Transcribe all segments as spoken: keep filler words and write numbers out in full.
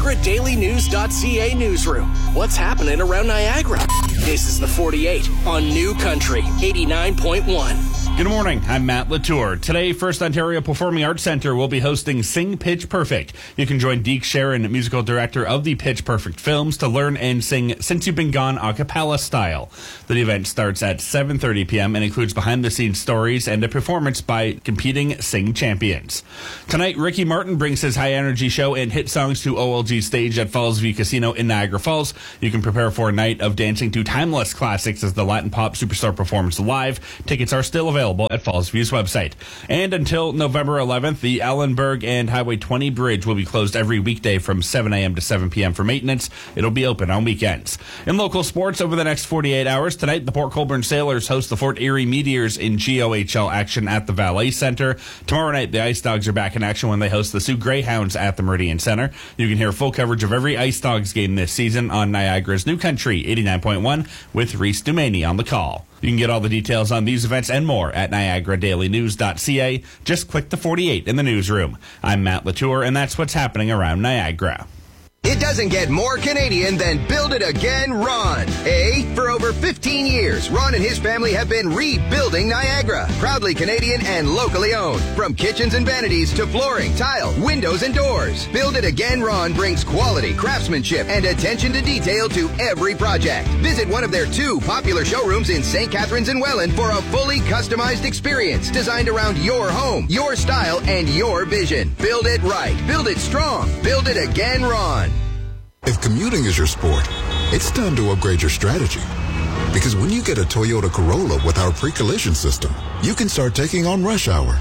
Niagara Daily News dot C A newsroom. What's happening around Niagara? This is the forty-eight on New Country eighty-nine point one. Good morning, I'm Matt Latour. Today, First Ontario Performing Arts Centre will be hosting Sing Pitch Perfect. You can join Deke Sharon, musical director of the Pitch Perfect films, to learn and sing Since You've Been Gone a cappella style. The event starts at seven thirty p.m. and includes behind-the-scenes stories and a performance by competing Sing champions. Tonight, Ricky Martin brings his high-energy show and hit songs to O L G stage at Falls View Casino in Niagara Falls. You can prepare for a night of dancing to timeless classics as the Latin pop superstar performs live. Tickets are still available at Falls View's website. And until November eleventh, the Allenberg and Highway twenty bridge will be closed every weekday from seven a.m. to seven p.m. for maintenance. It'll be open on weekends. In local sports, over the next forty-eight hours, tonight the Port Colborne Sailors host the Fort Erie Meteors in G O H L action at the Valet Center. Tomorrow night, the Ice Dogs are back in action when they host the Sioux Greyhounds at the Meridian Center. You can hear full coverage of every Ice Dogs game this season on Niagara's New Country eighty-nine point one with Reese Dumaney on the call. You can get all the details on these events and more at Niagara Daily News dot C A. Just click the forty-eight in the newsroom. I'm Matt Latour, and that's what's happening around Niagara. It doesn't get more Canadian than Build It Again Ron. Eh? For over fifteen years, Ron and his family have been rebuilding Niagara. Proudly Canadian and locally owned. From kitchens and vanities to flooring, tile, windows, and doors. Build It Again Ron brings quality, craftsmanship, and attention to detail to every project. Visit one of their two popular showrooms in Saint Catharines and Welland for a fully customized experience designed around your home, your style, and your vision. Build it right. Build it strong. Build It Again Ron. If commuting is your sport, it's time to upgrade your strategy. Because when you get a Toyota Corolla with our pre-collision system, you can start taking on rush hour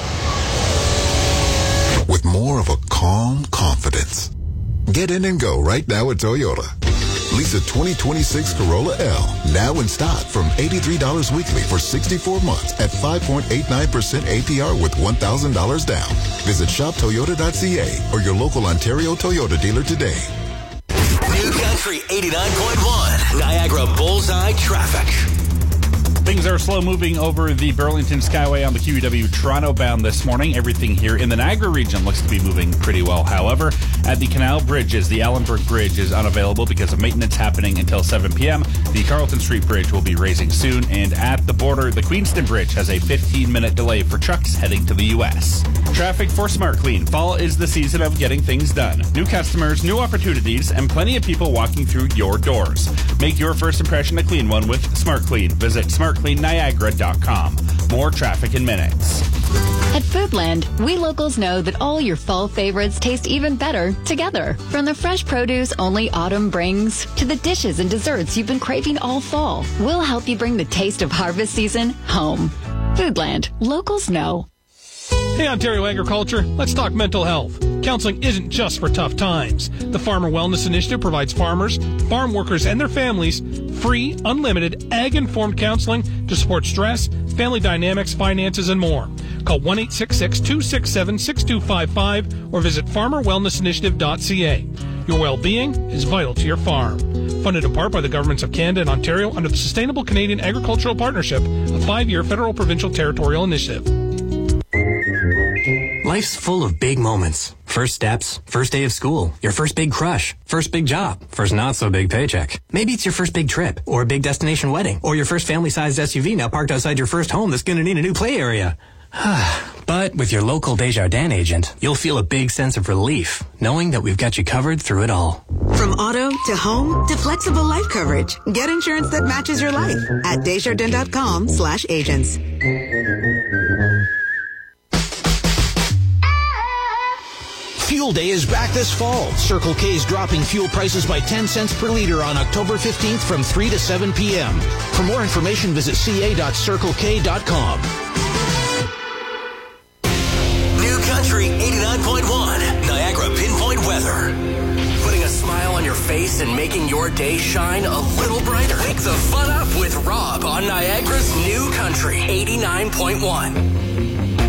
with more of a calm confidence. Get in and go right now at Toyota. Lease a twenty twenty-six Corolla L now in stock from eighty-three dollars weekly for sixty-four months at five point eight nine percent A P R with one thousand dollars down. Visit shop toyota dot c a or your local Ontario Toyota dealer today. New Country eighty-nine point one, Niagara Bullseye Traffic. Things are slow moving over the Burlington Skyway on the Q E W Toronto bound this morning. Everything here in the Niagara region looks to be moving pretty well. However, at the Canal Bridges, the Allenberg Bridge is unavailable because of maintenance happening until seven p.m. The Carleton Street Bridge will be raising soon. And at the border, the Queenston Bridge has a fifteen-minute delay for trucks heading to the U S. Traffic for Smart Clean. Fall is the season of getting things done. New customers, new opportunities, and plenty of people walking through your doors. Make your first impression a clean one with Smart Clean. Visit smart clean niagara dot com. More traffic in minutes. At Foodland, we locals know that all your fall favorites taste even better together. From the fresh produce only autumn brings to the dishes and desserts you've been craving all fall, we'll help you bring the taste of harvest season home. Foodland, locals know. Hey, Ontario Agriculture, let's talk mental health. Counseling isn't just for tough times. The Farmer Wellness Initiative provides farmers, farm workers, and their families free, unlimited, ag-informed counseling to support stress, family dynamics, finances, and more. Call one eight six six, two six seven, six two five five or visit farmer wellness initiative dot c a. Your well-being is vital to your farm. Funded in part by the governments of Canada and Ontario under the Sustainable Canadian Agricultural Partnership, a five-year federal provincial territorial initiative. Life's full of big moments. First steps, first day of school, your first big crush, first big job, first not so big paycheck. Maybe it's your first big trip, or a big destination wedding, or your first family-sized S U V now parked outside your first home that's going to need a new play area. But with your local Desjardins agent, you'll feel a big sense of relief, knowing that we've got you covered through it all. From auto to home to flexible life coverage, get insurance that matches your life at desjardins dot com slash agents. Fuel Day is back this fall. Circle K is dropping fuel prices by ten cents per liter on October fifteenth from three to seven p.m. For more information, visit c a dot circle k dot com. New Country eighty-nine point one, Niagara Pinpoint Weather. Putting a smile on your face and making your day shine a little brighter. Wake the fun up with Rob on Niagara's New Country eighty-nine point one.